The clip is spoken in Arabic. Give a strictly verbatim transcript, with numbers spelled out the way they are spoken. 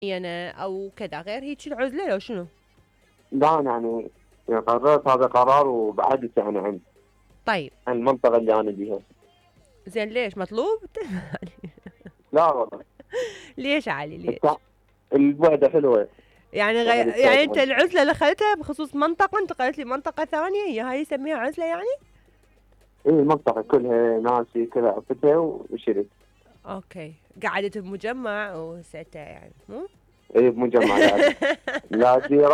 معينة أو كذا غير هيك العزلة لو شنو؟ لا أنا يعني يعني قررت هذا قرار وبعدت يعني عن طيب عن المنطقة اللي أنا بيها. زين ليش مطلوب؟ لا والله. ليش علي ليش؟ التع... الوحدة حلوة. يعني غي... واحد يعني يبتعد انت عنه. العزلة اللي اخذتها بخصوص منطقة، انت قالت لي منطقة ثانية هي هاي يسميها عزلة يعني؟ إيه المنطقة كلها ناسي كلها عرفتها وشريت. اوكي قعدت بمجمع وسألتها يعني مو؟ إيه بمجمع قاعدة. لا دي